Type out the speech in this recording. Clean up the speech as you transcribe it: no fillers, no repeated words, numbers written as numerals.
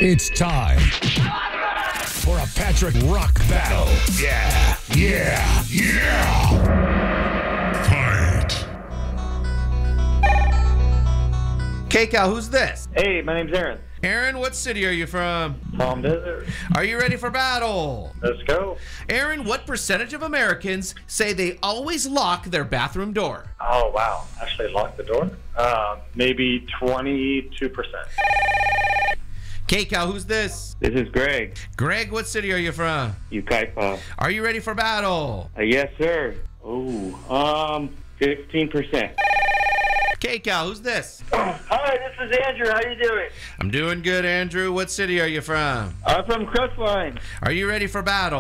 It's time for a Patrick Rock battle. Yeah, yeah, yeah. Fight. K-Cal, who's this? Hey, my name's Aaron. Aaron, what city are you from? Palm Desert. Are you ready for battle? Let's go. Aaron, what percentage of Americans say they always lock their bathroom door? Oh, wow. Actually locked the door? Maybe 22%. K-Cal, who's this? This is Greg. Greg, what city are you from? Ukaipa. Are you ready for battle? Yes, sir. 15%. K-Cal, who's this? Hi, this is Andrew. How you doing? I'm doing good, Andrew. What city are you from? I'm from Crestline. Are you ready for battle?